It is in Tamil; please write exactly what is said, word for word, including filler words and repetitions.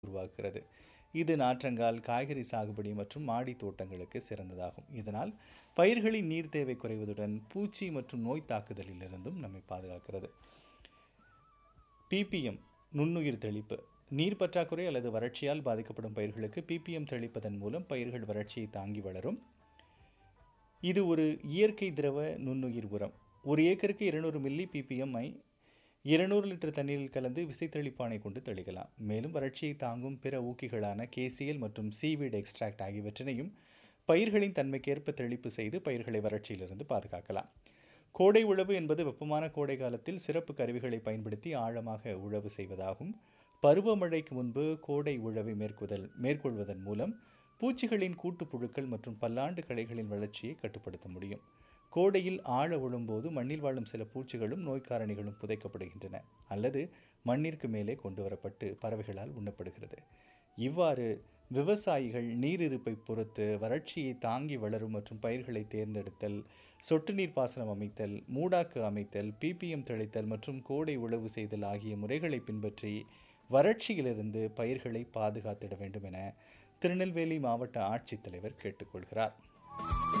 உருவாக்குகிறது. இது நாற்றங்கால், காய்கறி சாகுபடி மற்றும் மாடி தோட்டங்களுக்கு சிறந்ததாகும். இதனால் பயிர்களின் நீர் தேவை குறைவதுடன் பூச்சி மற்றும் நோய் தாக்குதலிலிருந்தும் நம்மை பாதுகாக்கிறது. பிபிஎம் நுண்ணுயிர் தெளிப்பு. நீர் பற்றாக்குறை அல்லது வறட்சியால் பாதிக்கப்படும் பயிர்களுக்கு பிபிஎம் தெளிப்பதன் மூலம் பயிர்கள் வறட்சியை தாங்கி வளரும். இது ஒரு இயற்கை திரவ நுண்ணுயிர் உரம். ஒரு ஏக்கருக்கு இருநூறு மில்லி பிபிஎம்-ஐ இருநூறு லிட்டர் தண்ணீரில் கலந்து விசைத்தெளிப்பானை கொண்டு தெளிக்கலாம். மேலும் வறட்சியை தாங்கும் பிற ஊக்கிகளான கேசிஎல் மற்றும் சீவீட் எக்ஸ்ட்ராக்ட் ஆகியவற்றினையும் பயிர்களின் தன்மைக்கேற்ப தெளிப்பு செய்து பயிர்களை வறட்சியிலிருந்து பாதுகாக்கலாம். கோடை உழவு என்பது வெப்பமான கோடை காலத்தில் சிறப்பு கருவிகளை பயன்படுத்தி ஆழமாக உழவு செய்வதாகும். பருவமழைக்கு முன்பு கோடை உழவை மேற்கொள்வதல் மேற்கொள்வதன் மூலம் பூச்சிகளின் கூட்டுப்புழுக்கள் மற்றும் பல்லாண்டு களைகளின் வளர்ச்சியை கட்டுப்படுத்த முடியும். கோடையில் ஆழ உழும்போது மண்ணில் வாழும் சில பூச்சிகளும் நோய்க்காரணிகளும் புதைக்கப்படுகின்றன அல்லது மண்ணிற்கு மேலே கொண்டு வரப்பட்டு பறவைகளால் உண்ணப்படுகிறது. இவ்வாறு விவசாயிகள் நீர் இருப்பை பொறுத்து வறட்சியை தாங்கி வளரும் மற்றும் பயிர்களை தேர்ந்தெடுத்தல், சொட்டு நீர் பாசனம் அமைத்தல், மூடாக்கு அமைத்தல், பிபிஎம் தெளித்தல் மற்றும் கோடை உழவு செய்தல் ஆகிய முறைகளை பின்பற்றி வறட்சியிலிருந்து பயிர்களை பாதுகாத்திட வேண்டும் என திருநெல்வேலி மாவட்ட ஆட்சித்தலைவர் கேட்டுக்கொள்கிறார்.